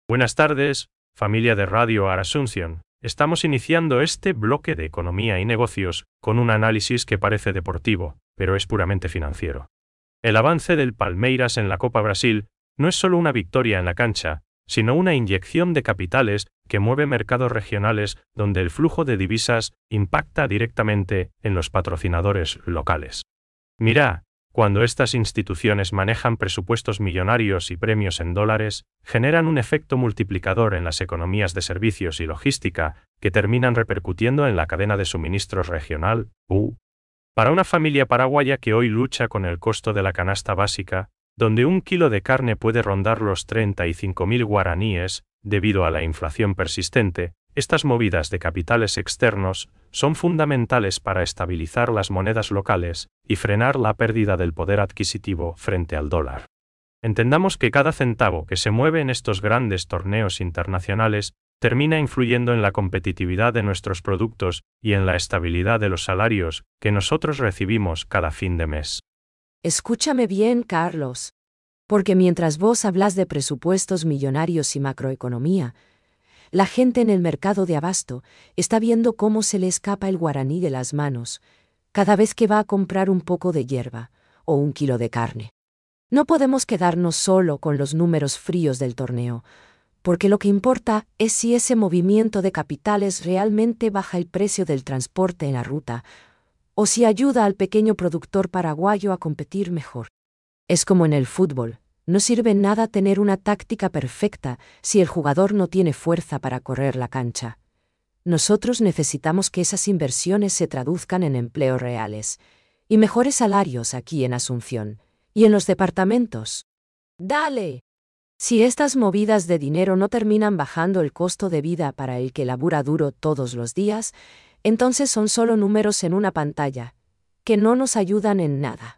Buenas tardes, familia de Radio Asunción. Estamos iniciando este bloque de economía y negocios con un análisis que parece deportivo, pero es puramente financiero. El avance del Palmeiras en la Copa Brasil no es solo una victoria en la cancha, sino una inyección de capitales que mueve mercados regionales donde el flujo de divisas impacta directamente en los patrocinadores locales. Mira, cuando estas instituciones manejan presupuestos millonarios y premios en dólares, generan un efecto multiplicador en las economías de servicios y logística que terminan repercutiendo en la cadena de suministros regional. Para una familia paraguaya que hoy lucha con el costo de la canasta básica, donde un kilo de carne puede rondar los 35.000 guaraníes, debido a la inflación persistente, estas movidas de capitales externos son fundamentales para estabilizar las monedas locales y frenar la pérdida del poder adquisitivo frente al dólar. Entendamos que cada centavo que se mueve en estos grandes torneos internacionales termina influyendo en la competitividad de nuestros productos y en la estabilidad de los salarios que nosotros recibimos cada fin de mes. Escúchame bien, Carlos. Porque mientras vos hablas de presupuestos millonarios y macroeconomía, la gente en el mercado de abasto está viendo cómo se le escapa el guaraní de las manos cada vez que va a comprar un poco de hierba o un kilo de carne. No podemos quedarnos solo con los números fríos del torneo, porque lo que importa es si ese movimiento de capitales realmente baja el precio del transporte en la ruta o si ayuda al pequeño productor paraguayo a competir mejor. Es como en el fútbol. No sirve nada tener una táctica perfecta si el jugador no tiene fuerza para correr la cancha. Nosotros necesitamos que esas inversiones se traduzcan en empleos reales y mejores salarios aquí en Asunción y en los departamentos. ¡Dale! Si estas movidas de dinero no terminan bajando el costo de vida para el que labura duro todos los días, entonces son solo números en una pantalla, que no nos ayudan en nada.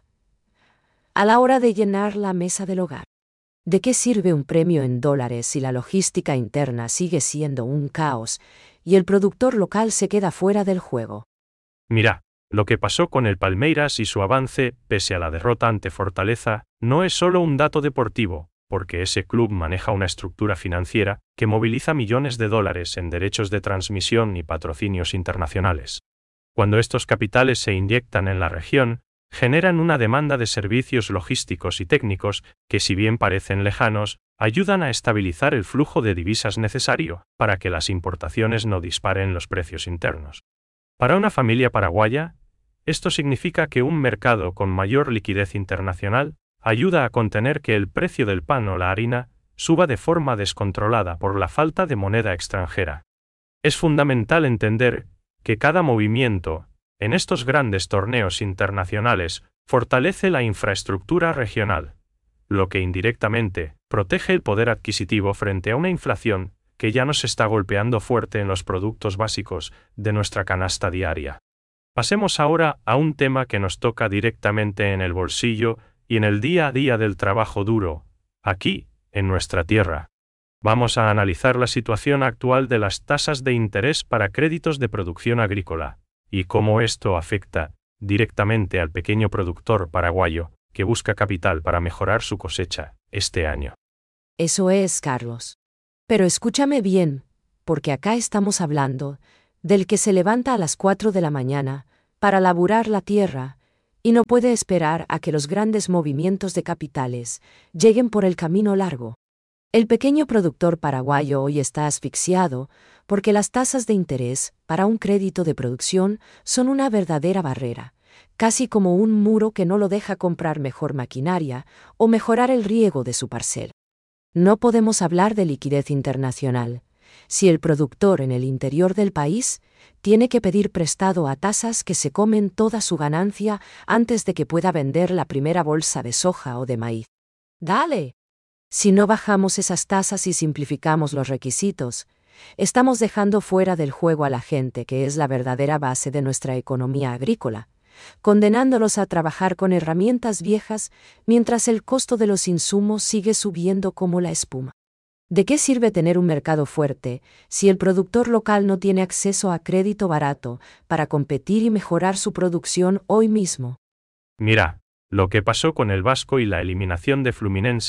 A la hora de llenar la mesa del hogar. ¿De qué sirve un premio en dólares si la logística interna sigue siendo un caos y el productor local se queda fuera del juego? Mira, lo que pasó con el Palmeiras y su avance, pese a la derrota ante Fortaleza, no es solo un dato deportivo, porque ese club maneja una estructura financiera que moviliza millones de dólares en derechos de transmisión y patrocinios internacionales. Cuando estos capitales se inyectan en la región, generan una demanda de servicios logísticos y técnicos que, si bien parecen lejanos, ayudan a estabilizar el flujo de divisas necesario para que las importaciones no disparen los precios internos. Para una familia paraguaya, esto significa que un mercado con mayor liquidez internacional ayuda a contener que el precio del pan o la harina suba de forma descontrolada por la falta de moneda extranjera. Es fundamental entender que cada movimiento en estos grandes torneos internacionales fortalece la infraestructura regional, lo que indirectamente protege el poder adquisitivo frente a una inflación que ya nos está golpeando fuerte en los productos básicos de nuestra canasta diaria. Pasemos ahora a un tema que nos toca directamente en el bolsillo y en el día a día del trabajo duro, aquí, en nuestra tierra. Vamos a analizar la situación actual de las tasas de interés para créditos de producción agrícola y cómo esto afecta directamente al pequeño productor paraguayo que busca capital para mejorar su cosecha este año. Eso es, Carlos. Pero escúchame bien, porque acá estamos hablando del que se levanta a las 4 de la mañana para laburar la tierra y no puede esperar a que los grandes movimientos de capitales lleguen por el camino largo. El pequeño productor paraguayo hoy está asfixiado porque las tasas de interés para un crédito de producción son una verdadera barrera, casi como un muro que no lo deja comprar mejor maquinaria o mejorar el riego de su parcela. No podemos hablar de liquidez internacional si el productor en el interior del país tiene que pedir prestado a tasas que se comen toda su ganancia antes de que pueda vender la primera bolsa de soja o de maíz. ¡Dale! Si no bajamos esas tasas y simplificamos los requisitos, estamos dejando fuera del juego a la gente que es la verdadera base de nuestra economía agrícola, condenándolos a trabajar con herramientas viejas mientras el costo de los insumos sigue subiendo como la espuma. ¿De qué sirve tener un mercado fuerte si el productor local no tiene acceso a crédito barato para competir y mejorar su producción hoy mismo? Mira, lo que pasó con el Vasco y la eliminación de Fluminense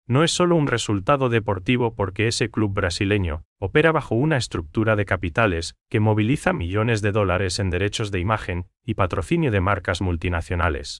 no es solo un resultado deportivo porque ese club brasileño opera bajo una estructura de capitales que moviliza millones de dólares en derechos de imagen y patrocinio de marcas multinacionales.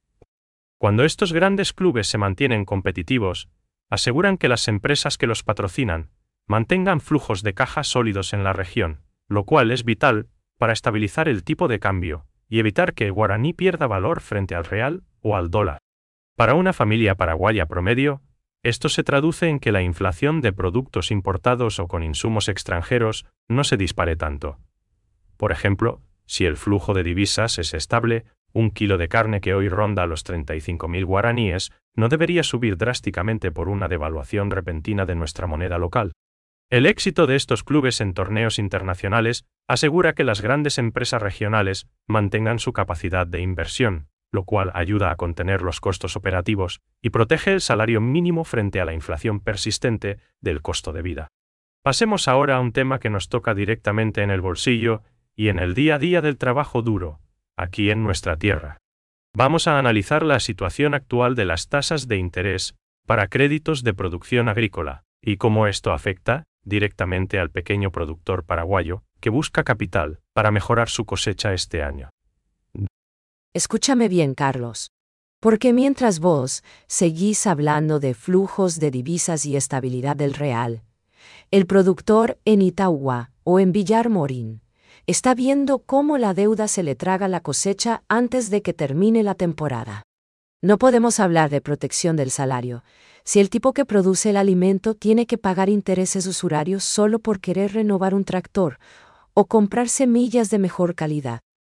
Cuando estos grandes clubes se mantienen competitivos, aseguran que las empresas que los patrocinan mantengan flujos de caja sólidos en la región, lo cual es vital para estabilizar el tipo de cambio y evitar que el guaraní pierda valor frente al real o al dólar. Para una familia paraguaya promedio, esto se traduce en que la inflación de productos importados o con insumos extranjeros no se dispare tanto. Por ejemplo, si el flujo de divisas es estable, un kilo de carne que hoy ronda los 35.000 guaraníes no debería subir drásticamente por una devaluación repentina de nuestra moneda local. El éxito de estos clubes en torneos internacionales asegura que las grandes empresas regionales mantengan su capacidad de inversión, lo cual ayuda a contener los costos operativos y protege el salario mínimo frente a la inflación persistente del costo de vida. Pasemos ahora a un tema que nos toca directamente en el bolsillo y en el día a día del trabajo duro, aquí en nuestra tierra. Vamos a analizar la situación actual de las tasas de interés para créditos de producción agrícola y cómo esto afecta directamente al pequeño productor paraguayo que busca capital para mejorar su cosecha este año. Escúchame bien, Carlos. Porque mientras vos seguís hablando de flujos de divisas y estabilidad del real, el productor en Itauguá o en Villar Morín está viendo cómo la deuda se le traga la cosecha antes de que termine la temporada. No podemos hablar de protección del salario si el tipo que produce el alimento tiene que pagar intereses usurarios solo por querer renovar un tractor o comprar semillas de mejor calidad.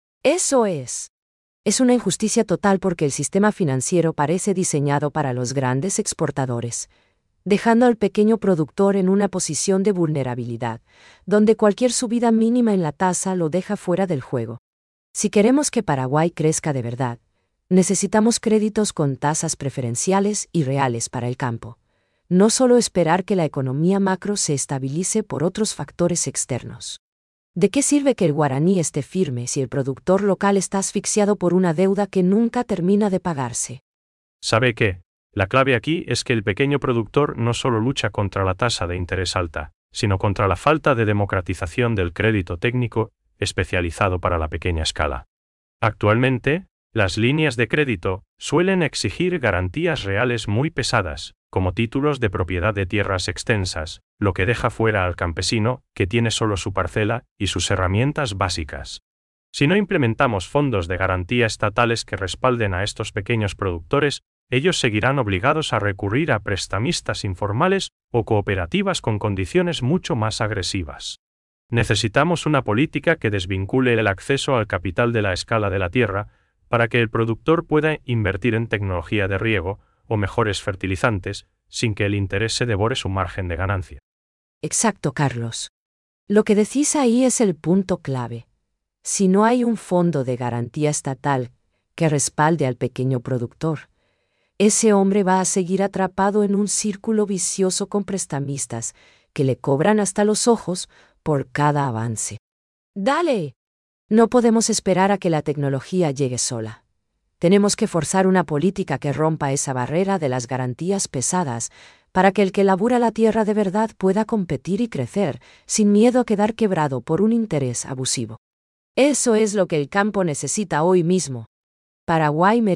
Eso es una injusticia total porque el sistema financiero parece diseñado para los grandes exportadores, dejando al pequeño productor en una posición de vulnerabilidad, donde cualquier subida mínima en la tasa lo deja fuera del juego. Si queremos que Paraguay crezca de verdad, necesitamos créditos con tasas preferenciales y reales para el campo, no solo esperar que la economía macro se estabilice por otros factores externos. ¿De qué sirve que el guaraní esté firme si el productor local está asfixiado por una deuda que nunca termina de pagarse? ¿Sabe qué? La clave aquí es que el pequeño productor no solo lucha contra la tasa de interés alta, sino contra la falta de democratización del crédito técnico especializado para la pequeña escala. Actualmente, las líneas de crédito suelen exigir garantías reales muy pesadas, como títulos de propiedad de tierras extensas, lo que deja fuera al campesino, que tiene solo su parcela y sus herramientas básicas. Si no implementamos fondos de garantía estatales que respalden a estos pequeños productores, ellos seguirán obligados a recurrir a prestamistas informales o cooperativas con condiciones mucho más agresivas. Necesitamos una política que desvincule el acceso al capital de la escala de la tierra para que el productor pueda invertir en tecnología de riego o mejores fertilizantes, sin que el interés se devore su margen de ganancia. Exacto, Carlos. Lo que decís ahí es el punto clave. Si no hay un fondo de garantía estatal que respalde al pequeño productor, ese hombre va a seguir atrapado en un círculo vicioso con prestamistas que le cobran hasta los ojos por cada avance. ¡Dale! No podemos esperar a que la tecnología llegue sola. Tenemos que forzar una política que rompa esa barrera de las garantías pesadas para que el que labura la tierra de verdad pueda competir y crecer sin miedo a quedar quebrado por un interés abusivo. Eso es lo que el campo necesita hoy mismo. Paraguay